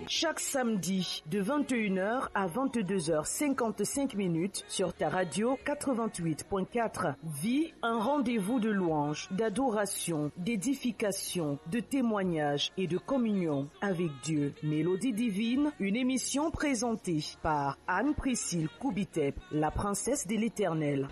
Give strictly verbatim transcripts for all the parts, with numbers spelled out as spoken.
Chaque samedi de vingt et une heures à vingt-deux heures cinquante-cinq minutes sur ta radio quatre-vingt-huit point quatre. Vis un rendez-vous de louange, d'adoration, d'édification, de témoignage et de communion avec Dieu. Mélodie divine, une émission présentée par Anne-Priscille Koubitep, la princesse de l'Éternel.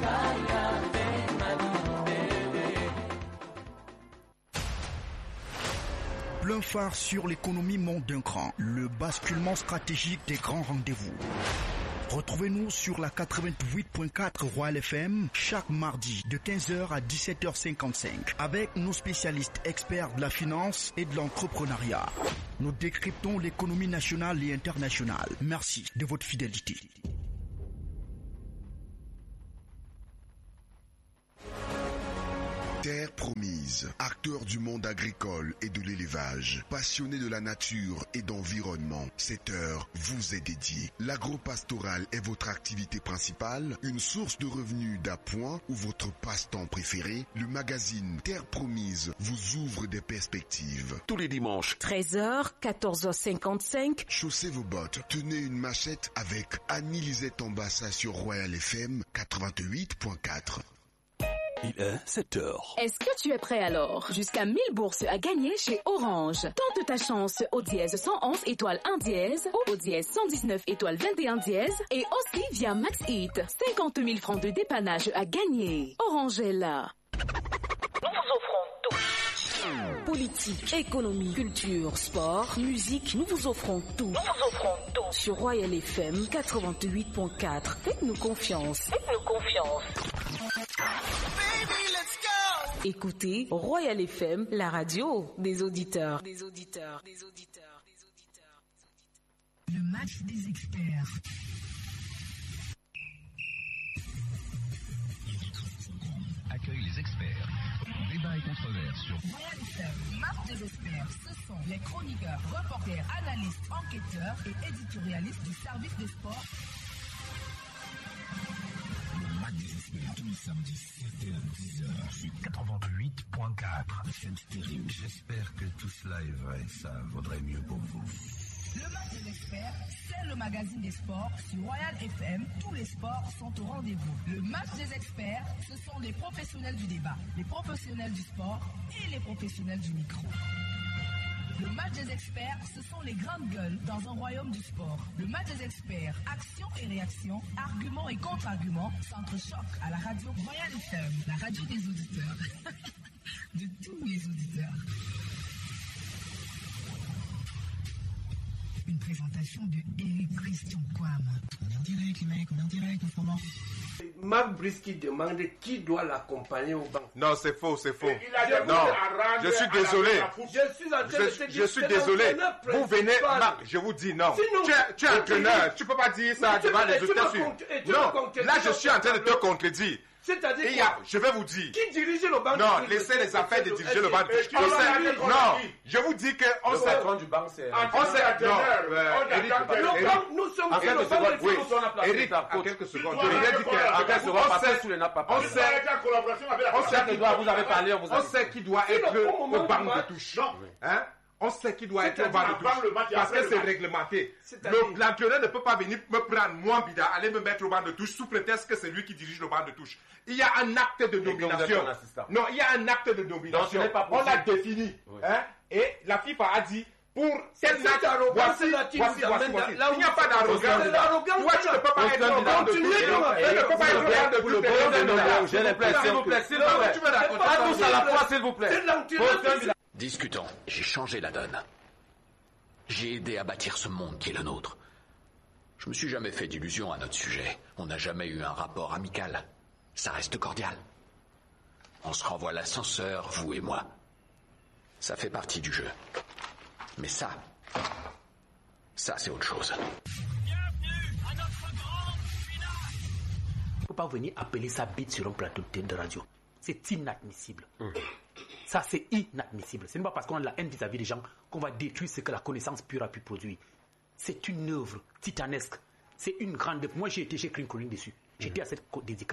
Plein phare sur l'économie monte d'un cran. Le basculement stratégique des grands rendez-vous. Retrouvez-nous sur la quatre-vingt-huit point quatre Royal F M chaque mardi de quinze heures à dix-sept heures cinquante-cinq avec nos spécialistes experts de la finance et de l'entrepreneuriat. Nous décryptons l'économie nationale et internationale. Merci de votre fidélité. Terre promise, acteur du monde agricole et de l'élevage, passionné de la nature et d'environnement, cette heure vous est dédiée. L'agro-pastoral est votre activité principale, une source de revenus d'appoint ou votre passe-temps préféré. Le magazine Terre promise vous ouvre des perspectives. Tous les dimanches, treize heures, quatorze heures cinquante-cinq. Chaussez vos bottes, tenez une machette avec Annie-Lisette Ambassa sur Royal F M quatre-vingt-huit point quatre. Il est sept heures. Est-ce que tu es prêt alors? Jusqu'à mille bourses à gagner chez Orange. Tente ta chance au dièse cent onze étoile un dièse ou au dièse cent dix-neuf étoile vingt et un dièse et aussi via Max Hit. cinquante mille francs de dépannage à gagner. Orange est là. Nous vous offrons tout. Politique, économie, culture, sport, musique, nous vous offrons tout. Nous vous offrons tout. Sur Royal F M quatre-vingt-huit point quatre. Faites-nous confiance. Faites-nous confiance. Écoutez Royal F M, la radio des auditeurs. Des auditeurs, des auditeurs, des auditeurs. Le match des experts. Accueille les experts. Débat et controverse sur Royal F M, match des experts. Ce sont les chroniqueurs, reporters, analystes, enquêteurs et éditorialistes du service des sports. Le match des experts tous les samedis sept heures dix heures sur quatre-vingt-huit point quatre. J'espère que tout cela est vrai, ça vaudrait mieux pour vous. Le match des experts, c'est le magazine des sports sur Royal F M. Tous les sports sont au rendez-vous. Le match des experts, ce sont les professionnels du débat, les professionnels du sport et les professionnels du micro. Le match des experts, ce sont les grandes gueules dans un royaume du sport. Le match des experts, action et réaction, arguments et contre-arguments, s'entrechoquent à la radio Royal F M, la radio des auditeurs. De tous les auditeurs. Une présentation de Eric Christian Kwam. On est en direct, les mecs, on est en direct en ce moment. Marc Brisky demande qui doit l'accompagner au banc. Non, c'est faux, c'est faux. Non, je suis désolé. Je suis en train de je, je suis désolé. Vous venez, Marc, je vous dis non. Sinon, tu es, tu es entraîneur, tu peux pas dire ça devant les autres. Non, là je suis en train de te contredire. C'est-à-dire y a, je vais vous dire. Qui dirige le banc? Non, laissez les affaires de diriger le banc de touche. Non, je vous dis que on le sait. patron du banc, c'est. On sait. Non, Eric, nous sommes qui le banc de touche. Eric, en quelques secondes. Je viens dire que en quelques secondes, on sait sous les nappes. On sait. On sait qui doit. Vous avez parlé. On sait qui doit être au banc de touche. Hein? On sait qui doit être au banc de touche parce que c'est réglementé. L'entraîneur ne peut pas venir me prendre moi Bida, aller me mettre au banc de touche sous prétexte que c'est lui qui dirige le banc de touche. Il y a un acte de nomination. Non, il y a un acte de nomination. On l'a défini. Hein? Et la FIFA a dit pour cette acte, voici, voici, voici, voici. Il n'y a pas d'arrogance. Toi, tu ne peux pas être au banc de touche. Tu ne peux pas être au banc de touche. J'ai l'impression. S'il vous plaît, s'il vous plaît. Tu me racontes pas tous à la fois, s'il vous plaît. Discutons. J'ai changé la donne. J'ai aidé à bâtir ce monde qui est le nôtre. Je me suis jamais fait d'illusions à notre sujet. On n'a jamais eu un rapport amical. Ça reste cordial. On se renvoie l'ascenseur, vous et moi. Ça fait partie du jeu. Mais ça, ça c'est autre chose. Bienvenue à notre grande finale. Il ne faut pas venir appeler ça bite sur un plateau de radio. C'est inadmissible. Mmh. Ça, c'est inadmissible. Ce n'est pas parce qu'on a la haine vis-à-vis des gens qu'on va détruire ce que la connaissance pure a pu produire. C'est une œuvre titanesque. C'est une grande œuvre. Moi, j'ai été, j'ai écrit une colline dessus. J'étais mmh. à cette dédicace.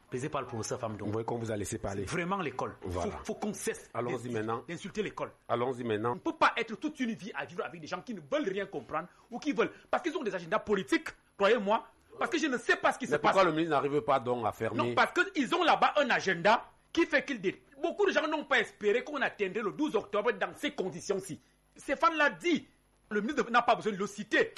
Plaisez par le professeur Famdong. Vous voyez qu'on vous a laissé parler. Vraiment l'école. Il voilà. faut, faut qu'on cesse Allons-y maintenant. d'insulter l'école. Allons-y maintenant. On ne peut pas être toute une vie à vivre avec des gens qui ne veulent rien comprendre ou qui veulent. Parce qu'ils ont des agendas politiques, croyez-moi. Parce que je ne sais pas ce qui Mais se passe. Pourquoi le ministre n'arrive pas donc à fermer? Non, parce qu'ils ont là-bas un agenda qui fait qu'ils... Dé... Beaucoup de gens n'ont pas espéré qu'on atteindrait le douze octobre dans ces conditions-ci. Stéphane l'a dit. Le ministre n'a pas besoin de le citer.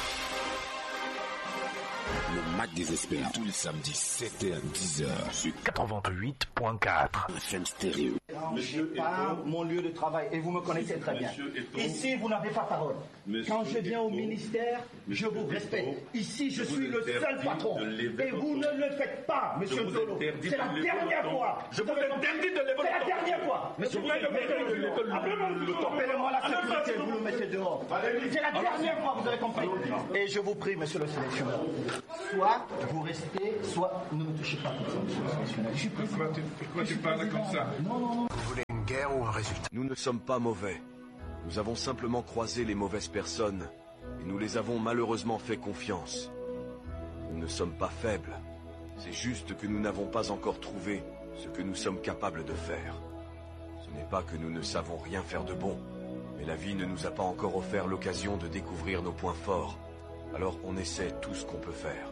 Le Mac des Experts, tous les samedis, sept heures dix heures, sur quatre-vingt-huit point quatre F M Stéréo. Monsieur pas mon lieu de travail, et vous me connaissez très bien. Ici, vous n'avez pas parole. Quand je viens au ministère, je vous respecte. Ici, je suis le seul patron. Et vous ne le faites pas, monsieur Tolo. C'est la dernière fois. Je vous interdis de lever le ton. C'est la dernière fois. Monsieur Tolo, appelez-moi la sécurité, vous le mettez dehors. C'est la dernière fois, vous avez compris. Et je vous prie, monsieur le sélectionneur. Soit vous restez, soit ne me touchez pas comme ça, monsieur le sélectionneur. Je suis Pourquoi tu, pourquoi tu parles comme ça? Non, non, non. Vous voulez une guerre ou un résultat? Nous ne sommes pas mauvais. Nous avons simplement croisé les mauvaises personnes et nous les avons malheureusement fait confiance. Nous ne sommes pas faibles. C'est juste que nous n'avons pas encore trouvé ce que nous sommes capables de faire. Ce n'est pas que nous ne savons rien faire de bon, mais la vie ne nous a pas encore offert l'occasion de découvrir nos points forts. Alors on essaie tout ce qu'on peut faire.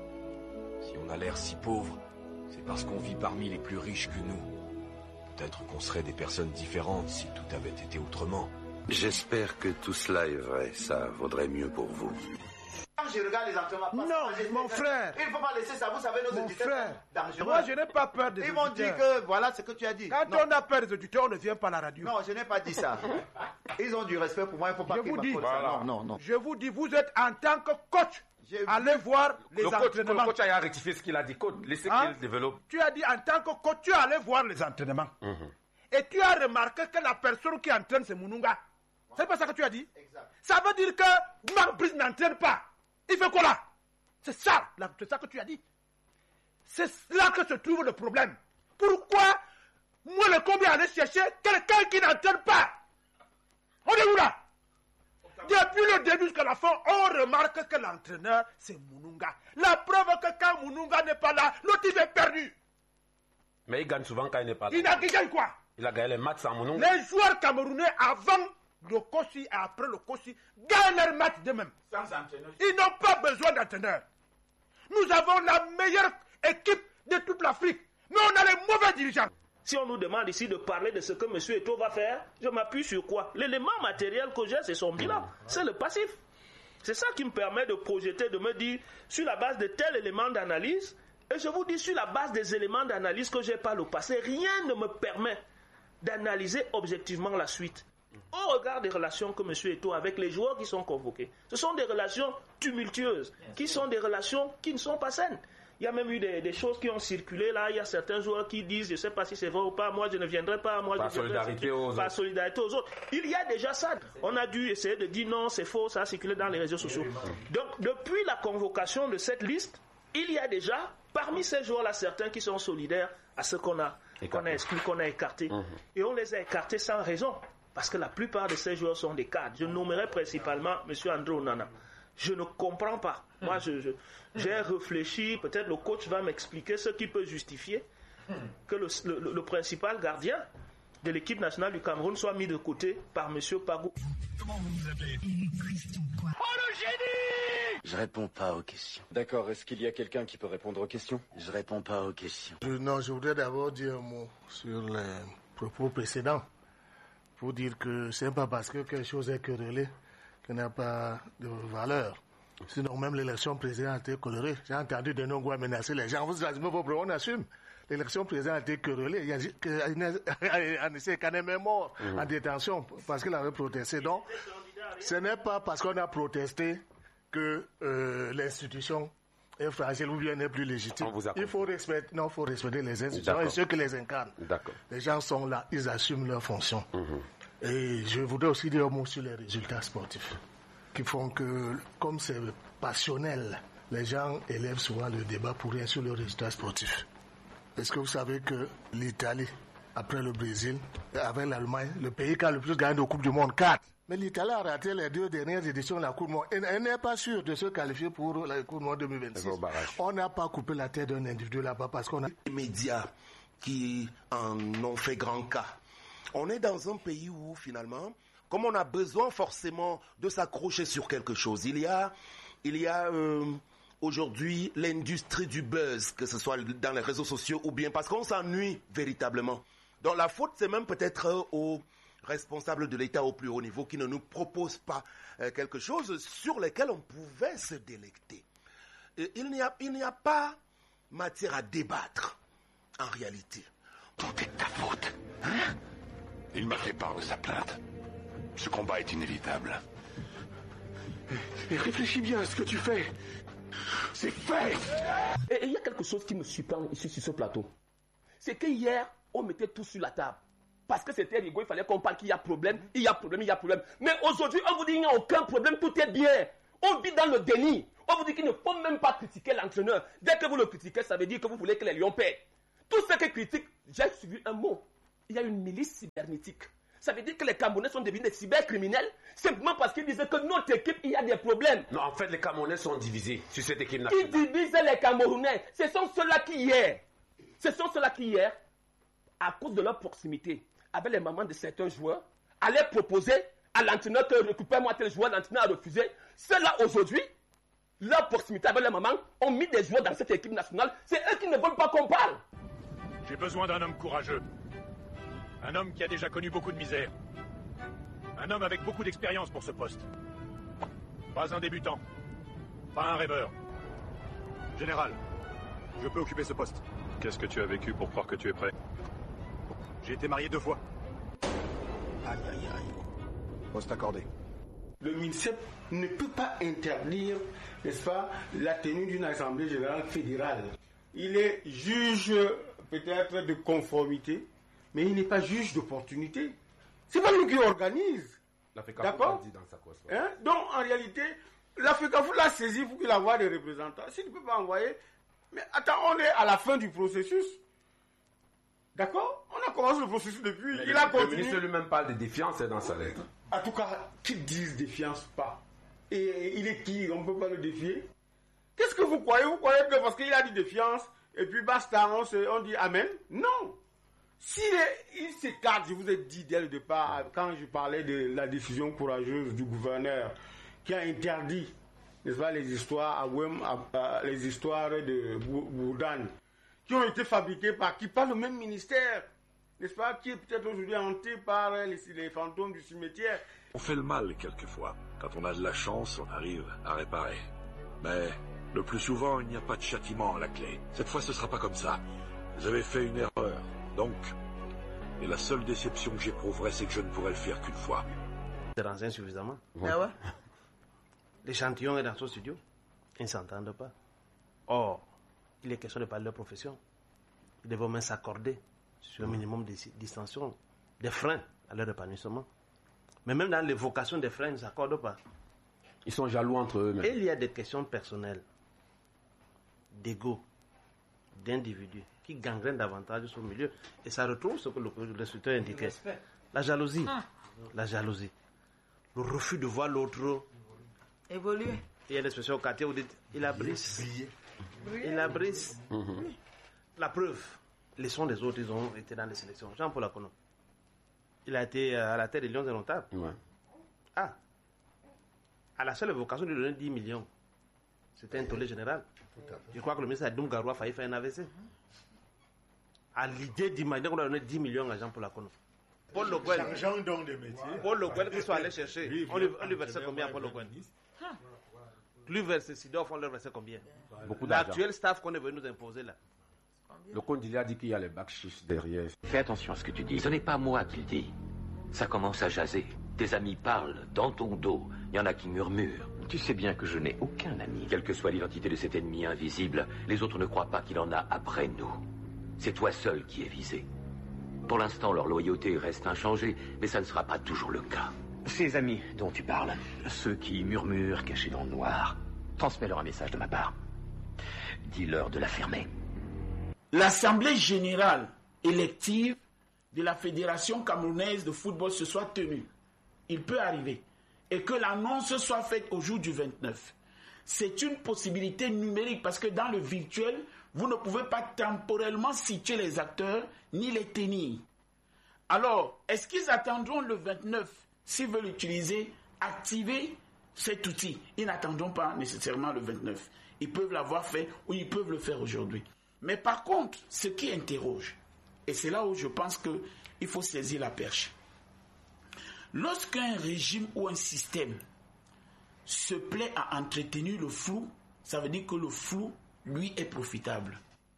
Si on a l'air si pauvre, c'est parce qu'on vit parmi les plus riches que nous. Peut-être qu'on serait des personnes différentes si tout avait été autrement. J'espère que tout cela est vrai, ça vaudrait mieux pour vous. Quand je regarde les entraînements, non, mon frère. Il ne faut pas laisser ça, vous savez, nos mon auditeurs frère. dangereux. Moi, je n'ai pas peur des Ils auditeurs. m'ont dit que voilà ce que tu as dit. Quand non. on a peur des auditeurs, on ne vient pas à la radio. Non, je n'ai pas dit ça. Ils ont du respect pour moi, il ne faut pas je qu'ils vous dis, voilà. Non, non, non. Je vous dis, vous êtes en tant que coach. Allez voir les le coach, entraînements. Le coach a rectifié ce qu'il a dit. Coach, laissez hein? qu'il développe. Tu as dit en tant que coach, tu es allé voir les entraînements. Mm-hmm. Et tu as remarqué que la personne qui entraîne, c'est Moununga. C'est pas ça que tu as dit? Exact. Ça veut dire que Marbrice n'entraîne pas. Il fait quoi là? C'est ça, c'est ça que tu as dit. C'est là que se trouve le problème. Pourquoi moi le combien aller chercher quelqu'un qui n'entraîne pas? On est où là? Depuis le début jusqu'à la fin, on remarque que l'entraîneur, c'est Moununga. La preuve que quand Moununga n'est pas là, l'autre il est perdu. Mais il gagne souvent quand il n'est pas là. Il a gagné quoi? Il a gagné les matchs sans Moununga. Les joueurs camerounais avant le Kossi et après le Kossi gagnent leur match d'eux-mêmes. Sans entraîneur. Ils n'ont pas besoin d'entraîneur. Nous avons la meilleure équipe de toute l'Afrique, mais on a les mauvais dirigeants. Si on nous demande ici de parler de ce que M. Eto'o va faire, je m'appuie sur quoi? L'élément matériel que j'ai, c'est son bilan. C'est le passif. C'est ça qui me permet de projeter, de me dire, sur la base de tel élément d'analyse, et je vous dis, sur la base des éléments d'analyse que j'ai par le passé, rien ne me permet d'analyser objectivement la suite. Au regard des relations que M. Eto'o a avec les joueurs qui sont convoqués, ce sont des relations tumultueuses, qui sont des relations qui ne sont pas saines. Il y a même eu des, des choses qui ont circulé là. Il y a certains joueurs qui disent, je ne sais pas si c'est vrai ou pas, moi je ne viendrai pas. Moi, par je solidarité aux autres. Par solidarité aux autres. Il y a déjà ça. On a dû essayer de dire non, c'est faux, ça a circulé dans les réseaux sociaux. Donc depuis la convocation de cette liste, il y a déjà, parmi ces joueurs-là, certains qui sont solidaires à ceux qu'on a, qu'on a exclus, qu'on a écartés. Mmh. Et on les a écartés sans raison. Parce que la plupart de ces joueurs sont des cadres. Je nommerai principalement M. André Onana. Je ne comprends pas. Moi, je, je, j'ai réfléchi. Peut-être le coach va m'expliquer ce qui peut justifier que le, le, le principal gardien de l'équipe nationale du Cameroun soit mis de côté par M. Pagou. Comment vous vous appelez? Oh le génie! Je réponds pas aux questions. D'accord, est-ce qu'il y a quelqu'un qui peut répondre aux questions? Je réponds pas aux questions. Je, non, je voudrais d'abord dire un mot sur les propos précédents. Pour dire que c'est pas parce que quelque chose est querellé qu'il n'a pas de valeur. Sinon, même l'élection présidentielle a été colorée. J'ai entendu de Nongwa menacer les gens. Vous assumez vos problèmes, on assume. L'élection présidentielle a été querellée. Il y a Anissé Kanem est mort mmh. en détention parce qu'il avait protesté. Donc, ce n'est pas parce qu'on a protesté que euh, l'institution est fragile ou bien n'est plus légitime. Il faut respecter, non, faut respecter les institutions et ceux qui les incarnent. Les gens sont là, ils assument leurs fonctions. Mmh. Et je voudrais aussi dire un mot sur les résultats sportifs, qui font que, comme c'est passionnel, les gens élèvent souvent le débat pour rien sur les résultats sportifs. Est-ce que vous savez que l'Italie, après le Brésil, avec l'Allemagne, le pays qui a le plus gagné de Coupe du Monde, quatre, Mais l'Italie a raté les deux dernières éditions de la Coupe du Monde. Elle, elle n'est pas sûre de se qualifier pour la Coupe du Monde deux mille vingt-six. On n'a pas coupé la tête d'un individu là-bas parce qu'on a... Les médias qui en ont fait grand cas. On est dans un pays où, finalement, comme on a besoin forcément de s'accrocher sur quelque chose, il y a, il y a euh, aujourd'hui l'industrie du buzz, que ce soit dans les réseaux sociaux ou bien parce qu'on s'ennuie véritablement. Donc la faute, c'est même peut-être aux responsables de l'État au plus haut niveau qui ne nous proposent pas euh, quelque chose sur lequel on pouvait se délecter. Et il n'y a, il n'y a pas matière à débattre, en réalité. Tout est de ta faute. Hein? Il m'a fait part de sa plainte. Ce combat est inévitable. Et réfléchis bien à ce que tu fais. C'est fait. Et il y a quelque chose qui me surprend ici sur ce plateau. C'est que hier, on mettait tout sur la table. Parce que c'était rigolo, il fallait qu'on parle qu'il y a problème, il y a problème, il y a problème. Mais aujourd'hui, on vous dit qu'il n'y a aucun problème, tout est bien. On vit dans le déni. On vous dit qu'il ne faut même pas critiquer l'entraîneur. Dès que vous le critiquez, ça veut dire que vous voulez que les Lions paient. Tout ce qui critique, j'ai suivi un mot. Il y a une milice cybernétique. Ça veut dire que les Camerounais sont devenus des cybercriminels simplement parce qu'ils disaient que notre équipe, il y a des problèmes. Non, en fait, les Camerounais sont divisés sur cette équipe nationale. Qui divisent les Camerounais? Ce sont ceux-là qui hier, ce sont ceux-là qui hier, à cause de leur proximité avec les mamans de certains joueurs, allaient proposer à l'entraîneur que récupère-moi tel joueur, l'entraîneur a refusé. Ceux-là, aujourd'hui, leur proximité avec les mamans ont mis des joueurs dans cette équipe nationale. C'est eux qui ne veulent pas qu'on parle. J'ai besoin d'un homme courageux. Un homme qui a déjà connu beaucoup de misère. Un homme avec beaucoup d'expérience pour ce poste. Pas un débutant. Pas un rêveur. Général, je peux occuper ce poste. Qu'est-ce que tu as vécu pour croire que tu es prêt? J'ai été marié deux fois. Aïe, aïe, aïe. Poste accordé. Le MINSEP ne peut pas interdire, n'est-ce pas, la tenue d'une assemblée générale fédérale. Il est juge peut-être de conformité, mais il n'est pas juge d'opportunité. C'est pas lui qui organise. D'accord? Hein? Donc en réalité, l'Africafoot l'a saisi pour qu'il envoie des représentants. S'il ne peut pas envoyer, mais attends, on est à la fin du processus. D'accord? On a commencé le processus depuis. Mais il le, a continué. Le ministre lui-même parle de défiance dans sa lettre. En tout cas, qu'ils disent défiance pas. Et il est qui? On ne peut pas le défier. Qu'est-ce que vous croyez? Vous croyez que parce qu'il a dit défiance, et puis basta, on, se, on dit amen? Non. S'il il s'écarte, je vous ai dit dès le départ, quand je parlais de la décision courageuse du gouverneur qui a interdit, n'est-ce pas, les histoires à Wem, à, à, les histoires de Bourdane, qui ont été fabriquées par qui? Par le même ministère, n'est-ce pas, qui est peut-être aujourd'hui hanté par les, les fantômes du cimetière. On fait le mal quelquefois. Quand on a de la chance, on arrive à réparer. Mais le plus souvent, il n'y a pas de châtiment à la clé. Cette fois, ce sera pas comme ça. Vous avez fait une erreur. Donc, et la seule déception que j'éprouverai, c'est que je ne pourrai le faire qu'une fois. Je renseigne suffisamment. Ouais. Ah ouais? L'échantillon est dans son studio. Ils ne s'entendent pas. Or, il est question de parler de profession. Ils devront même s'accorder sur un minimum de distension, des freins à leur épanouissement. Mais même dans l'évocation des freins, ils ne s'accordent pas. Ils sont jaloux entre eux. Et il y a des questions personnelles, d'ego, d'individus qui gangrènent davantage son milieu. Et ça retrouve ce que le instructeur indiquait. La jalousie. Ah. La jalousie. Le refus de voir l'autre évoluer. Il y a l'expression au quartier où vous dites il a brise. Il a brise. Mm-hmm. La preuve, les sons des autres, ils ont été dans les sélections. Jean-Paul Akono. Il a été à la tête des Lions indomptables. Ouais. Ah. À la seule évocation de lui donner dix millions. C'était un tollé général. Je crois que le ministre Adoum Garoua a failli faire un A V C. À l'idée d'imaginer qu'on a donné dix millions à Jean-Paul Akono. Paul Le Guen. Paul Le Guen qui soit allé chercher. Oui, on, lui, on lui versait combien à Paul Le Guen? Lui verser Sidorf, on leur versait combien? Beaucoup d'argent. L'actuel staff qu'on est venu nous imposer là. Le Condili a dit qu'il y a les bacs chiches derrière. Fais attention à ce que tu dis. Ce n'est pas moi qui le dis. Ça commence à jaser. Tes amis parlent dans ton dos. Il y en a qui murmurent. Tu sais bien que je n'ai aucun ami. Quelle que soit l'identité de cet ennemi invisible, les autres ne croient pas qu'il en a après nous. C'est toi seul qui es visé. Pour l'instant, leur loyauté reste inchangée, mais ça ne sera pas toujours le cas. Ces amis dont tu parles, ceux qui murmurent cachés dans le noir, transmets-leur un message de ma part. Dis-leur de la fermer. L'Assemblée générale élective de la Fédération camerounaise de football se soit tenue. il peut arriver, et que l'annonce soit faite au jour du vingt-neuf. C'est une possibilité numérique parce que dans le virtuel, vous ne pouvez pas temporellement situer les acteurs ni les tenir. Alors, est-ce qu'ils attendront le vingt-neuf s'ils veulent utiliser, activer cet outil? Ils n'attendront pas nécessairement le vingt-neuf. Ils peuvent l'avoir fait ou ils peuvent le faire aujourd'hui. Mais par contre, ce qui interroge, et c'est là où je pense qu'il faut saisir la perche. Lorsqu'un régime ou un système se plaît à entretenir le flou, ça veut dire que le flou, lui, est profitable.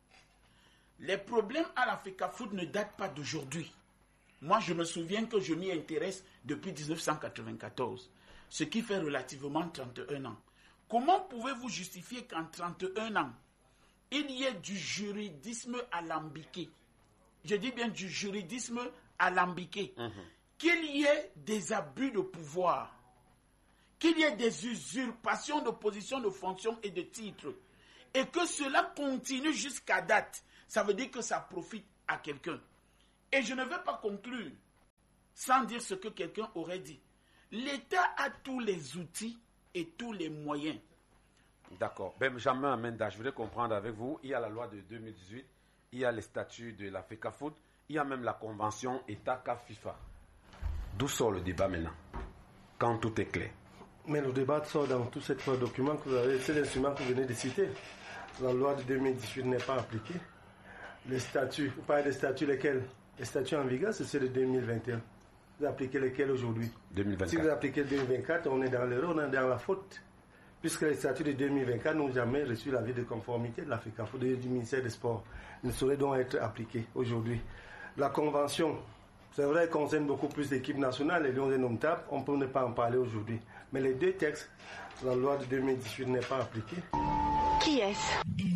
Les problèmes à la FECAFOOT ne datent pas d'aujourd'hui. Moi, je me souviens que je m'y intéresse depuis dix-neuf cent quatre-vingt-quatorze, ce qui fait relativement trente et un ans. Comment pouvez-vous justifier qu'en trente et un ans, il y ait du juridisme alambiqué? Je dis bien du juridisme alambiqué. Mmh. Qu'il y ait des abus de pouvoir, qu'il y ait des usurpations de position, de fonction et de titre, et que cela continue jusqu'à date, ça veut dire que ça profite à quelqu'un. Et je ne vais pas conclure sans dire ce que quelqu'un aurait dit. L'État a tous les outils et tous les moyens. D'accord. Benjamin Amenda, je voudrais comprendre avec vous, il y a la loi de deux mille dix-huit, il y a les statuts de la FECAFOOT, il y a même la convention État-FIFA. D'où sort le débat maintenant, quand tout est clair? Mais le débat sort dans tous ces trois documents que vous avez, c'est l'instrument que vous venez de citer. La loi de deux mille dix-huit n'est pas appliquée. Les statuts, vous parlez des statuts lesquels? Les statuts en vigueur, c'est ceux de deux mille vingt et un. Vous appliquez lesquels aujourd'hui? deux mille vingt-quatre. Si vous appliquez deux mille vingt-quatre, on est dans l'erreur, on est dans la faute. Puisque les statuts de deux mille vingt-quatre n'ont jamais reçu l'avis de conformité de la FECAFOOT du ministère des Sports. Ils ne sauraient donc être appliqués aujourd'hui. La convention, c'est vrai, concerne beaucoup plus d'équipes nationales, les lions indomptables, on peut ne pas en parler aujourd'hui. Mais les deux textes, la loi de deux mille dix-huit n'est pas appliquée. Qui est-ce?